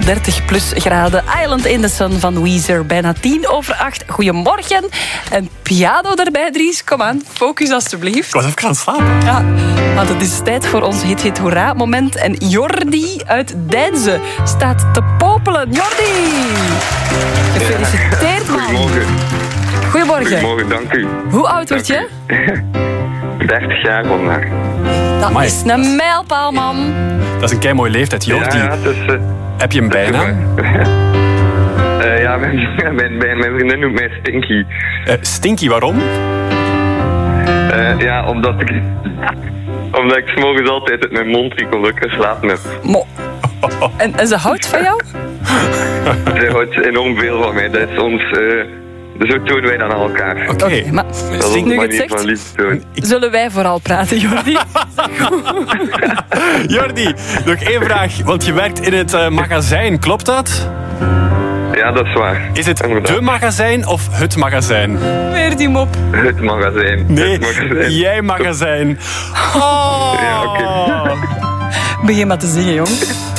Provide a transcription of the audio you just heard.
30 plus graden. Island in the Sun van Weezer, bijna 7:50. Goedemorgen. En piano erbij, Dries. Kom aan, focus alstublieft. Ik was even gaan slapen. Ja, want het is tijd voor ons hit hoera moment. En Jordi uit Deinze staat te popelen. Jordi! Gefeliciteerd, man. Goedemorgen. Goedemorgen. Goedemorgen, dank u. Hoe oud word je? 30 jaar vandaag. Dat Amai. is een mijlpaal, man. Dat is een keimooie leeftijd. Jordi, Ja, het is... heb je een bijnaam? Ja, mijn vriendin noemt mij Stinky. Stinky, waarom? Ja, omdat ik 's morgens altijd uit mijn mond riek omdat ik geslapen heb. En ze houdt van jou? Zij houdt enorm veel van mij. Dat is ons... dus zo tonen wij dan aan elkaar. Oké. Maar Dat is nu een het manier van zegt, liefde tonen. zullen wij vooral praten, Jordi? Jordi, nog één vraag. Want je werkt in het magazijn, klopt dat? Ja, dat is waar. Is het Inderdaad. de magazijn of het magazijn? Weer die mop. Het magazijn. Nee, Het magazijn. jij magazijn. Oh. Ja, oké. Begin maar te zingen, jong.